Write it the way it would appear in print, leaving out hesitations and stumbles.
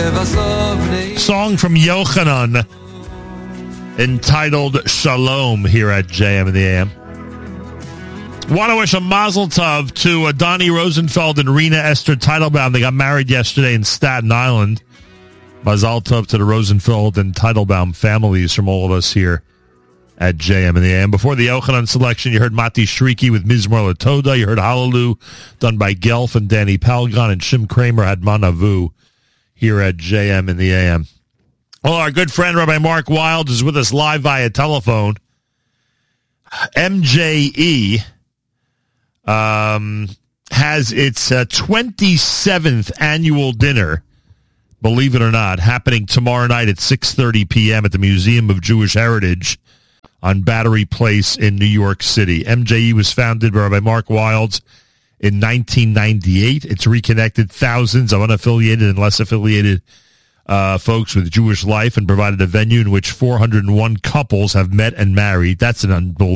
Song from Yochanan entitled Shalom here at JM in the AM. Want to wish a mazel tov to Donnie Rosenfeld and Rena Esther Teitelbaum. They got married yesterday in Staten Island. Mazel tov to the Rosenfeld and Teitelbaum families from all of us here at JM in the AM. Before the Yochanan selection, you heard Mati Shriki with Mizmor Latoda. You heard Hallelujah done by Gelf and Danny Palgon, and Shim Kramer had Manavu here at JM in the AM. Well, our good friend Rabbi Mark Wild is with us live via telephone. MJE has its 27th annual dinner, believe it or not, happening tomorrow night at 6:30 p.m. at the Museum of Jewish Heritage on Battery Place in New York City. MJE was founded by Rabbi Mark Wilds in 1998. It's reconnected thousands of unaffiliated and less affiliated folks with Jewish life and provided a venue in which 401 couples have met and married. That's an unbelievable